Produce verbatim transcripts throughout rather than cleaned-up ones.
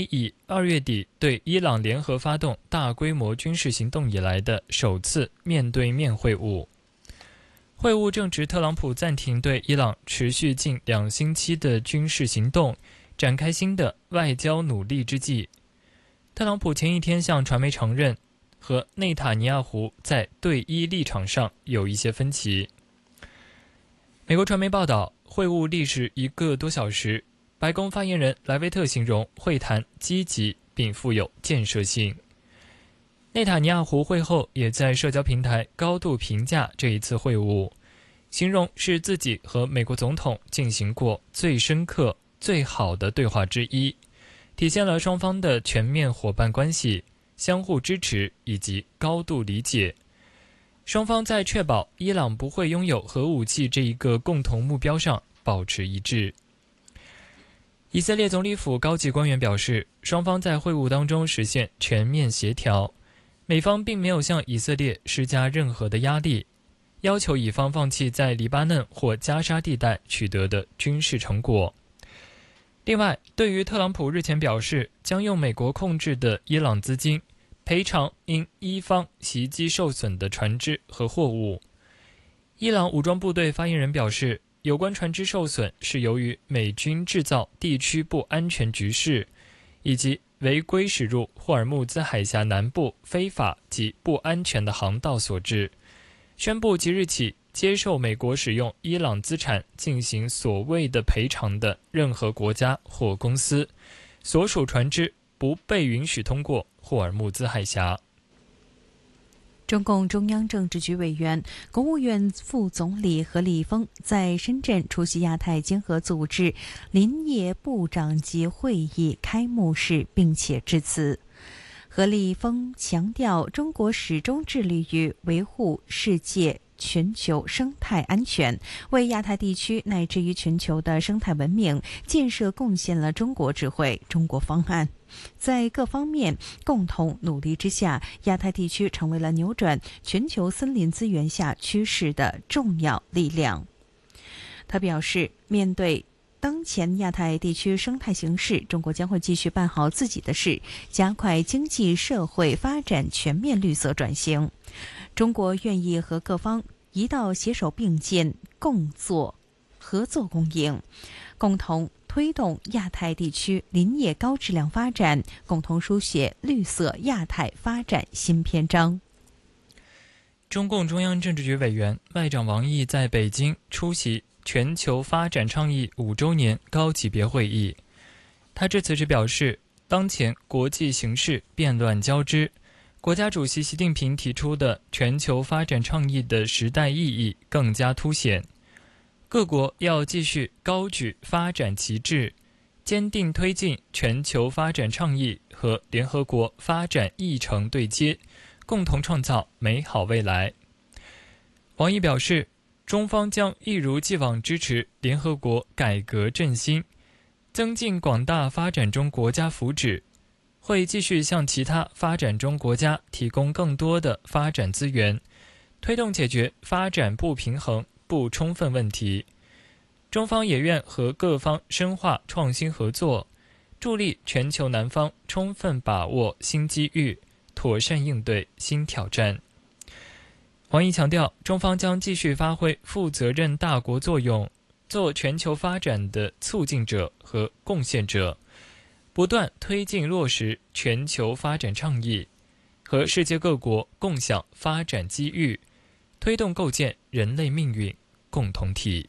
以二月底对伊朗联合发动大规模军事行动以来的首次面对面会晤。会晤正值特朗普暂停对伊朗持续近两星期的军事行动，展开新的外交努力之际。特朗普前一天向传媒承认，和内塔尼亚胡在对伊立场上有一些分歧。美国传媒报道，会晤历时一个多小时，白宫发言人莱维特形容会谈积极并富有建设性。内塔尼亚胡会后也在社交平台高度评价这一次会晤，形容是自己和美国总统进行过最深刻、最好的对话之一，体现了双方的全面伙伴关系、相互支持以及高度理解。双方在确保伊朗不会拥有核武器这一个共同目标上保持一致。以色列总理府高级官员表示，双方在会晤当中实现全面协调，美方并没有向以色列施加任何的压力，要求以方放弃在黎巴嫩或加沙地带取得的军事成果。另外，对于特朗普日前表示将用美国控制的伊朗资金赔偿因伊方袭击受损的船只和货物，伊朗武装部队发言人表示，有关船只受损是由于美军制造地区不安全局势，以及违规驶入霍尔木兹海峡南部非法及不安全的航道所致，宣布即日起接受美国使用伊朗资产进行所谓的赔偿的任何国家或公司，所属船只不被允许通过霍尔木兹海峡。 中共中央政治局委员、国务院副总理何立峰在深圳出席亚太经合组织林业部长级会议开幕式，并且致辞。何立峰强调，中国始终致力于维护世界全球生态安全，为亚太地区乃至于全球的生态文明建设贡献了中国智慧、中国方案。在各方面共同努力之下，亚太地区成为了扭转全球森林资源下趋势的重要力量。他表示，面对当前亚太地区生态形势，中国将会继续办好自己的事，加快经济社会发展全面绿色转型。中国愿意和各方一道携手并进，共作合作共赢，共同推动亚太地区林业高质量发展，共同书写绿色亚太发展新篇章。 中共中央政治局委员、外长王毅在北京出席全球发展倡议五周年高级别会议。他致辞时表示，当前国际形势变乱交织，国家主席习近平提出的全球发展倡议的时代意义更加凸显。各国要继续高举发展旗帜，坚定推进全球发展倡议和联合国发展议程对接，共同创造美好未来。王毅表示，中方将一如既往支持联合国改革振兴，增进广大发展中国家福祉，会继续向其他发展中国家提供更多的发展资源，推动解决发展不平衡不充分问题。中方也愿和各方深化创新合作，助力全球南方充分把握新机遇，妥善应对新挑战。王毅强调，中方将继续发挥负责任大国作用，做全球发展的促进者和贡献者，不断推进落实全球发展倡议，和世界各国共享发展机遇，推动构建人类命运共同体。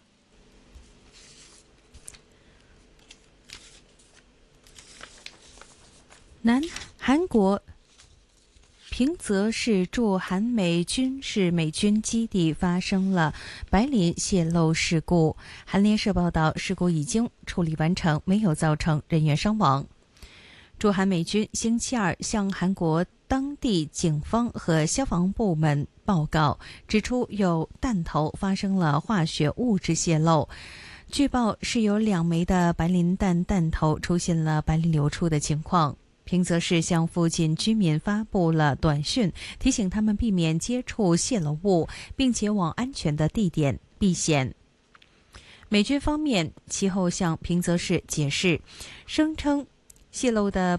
南韩国平泽市驻韩美军事美军基地发生了白磷泄漏事故。韩联社报道，事故已经处理完成，没有造成人员伤亡。驻韩美军星期二向韩国当地警方和消防部门报告，指出有弹头发生了化学物质泄漏。据报是有两枚的白磷弹弹头出现了白磷流出的情况。平泽市向附近居民发布了短讯，提醒他们避免接触泄漏物，并且往安全的地点避险。美军方面其后向平泽市解释，声称泄漏的